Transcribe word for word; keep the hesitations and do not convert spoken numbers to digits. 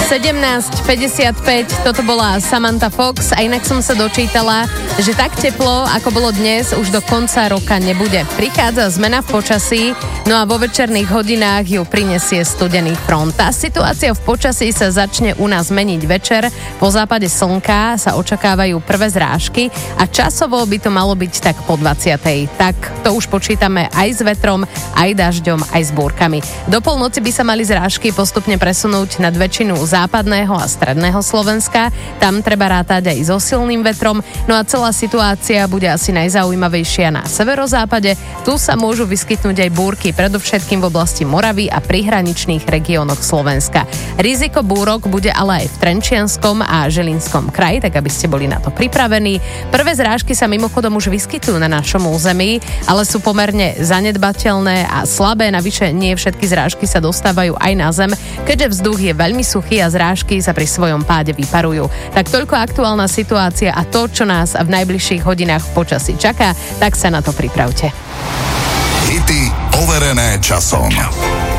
sedemnásť päťdesiatpäť, toto bola Samantha Fox a inak som sa dočítala, že tak teplo, ako bolo dnes, už do konca roka nebude. Prichádza zmena v počasí, no a vo večerných hodinách ju prinesie studený front. Tá situácia v počasí sa začne u nás meniť večer, po západe slnka sa očakávajú prvé zrážky a časovo by to malo byť tak po dvadsiatej. Tak to už počítame aj s vetrom, aj dažďom, aj s búrkami. Do polnoci by sa mali zrážky postupne presunúť nad väčšinu západného a stredného Slovenska. Tam treba rátať aj so silným vetrom. No a celá situácia bude asi najzaujímavejšia na severozápade. Tu sa môžu vyskytnúť aj búrky, predovšetkým v oblasti Moravy a prihraničných regiónoch Slovenska. Riziko búrok bude ale aj v Trenčianskom a Žilinskom kraji, tak aby ste boli na to pripravení. Prvé zrážky sa mimochodom už vyskytujú na našom území, ale sú pomerne zanedbateľné a slabé. Navyše nie všetky zrážky sa dostávajú aj na zem, keďže vzduch je veľmi suchý a zrážky sa pri svojom páde vyparujú. Tak toľko aktuálna situácia a to, čo nás v najbližších hodinách v počasí čaká, tak sa na to pripravte. Hity overené časom.